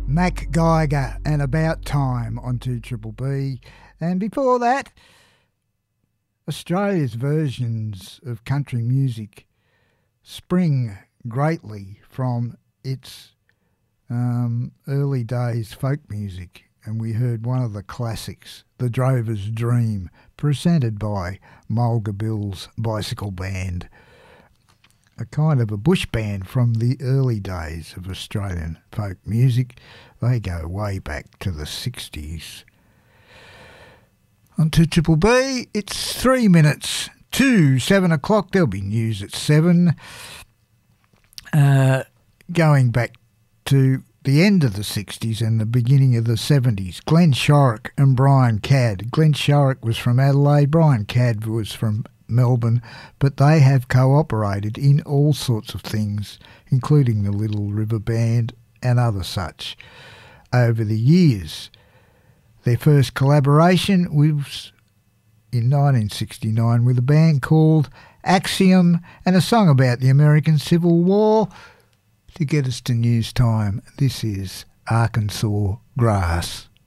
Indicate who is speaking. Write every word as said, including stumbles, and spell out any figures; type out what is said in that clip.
Speaker 1: Mac Geiger and About Time on two Triple B. And before that, Australia's versions of country music spring greatly from its um, early days folk music. And we heard one of the classics, The Drover's Dream, presented by Mulga Bill's Bicycle Band, a kind of a bush band from the early days of Australian folk music. They go way back to the sixties. On two Triple B, it's three minutes to seven o'clock. There'll be news at seven. Uh, going back to the end of the sixties and the beginning of the seventies, Glenn Shorrock and Brian Cadd. Glenn Shorrock was from Adelaide, Brian Cadd was from Melbourne, but they have cooperated in all sorts of things, including the Little River Band and other such, over the years. Their first collaboration was in nineteen sixty-nine with a band called Axiom and a song about the American Civil War. To get us to news time, this is Arkansas Grass.